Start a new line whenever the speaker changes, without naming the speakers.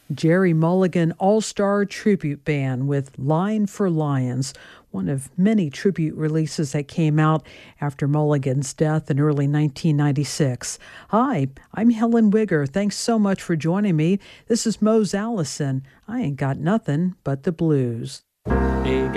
Jerry Mulligan All-Star Tribute Band with Line for Lions, one of many tribute releases that came out after Mulligan's death in early 1996. Hi, I'm Helen Wigger. Thanks so much for joining me. This is Mose Allison. I ain't got nothing but the blues.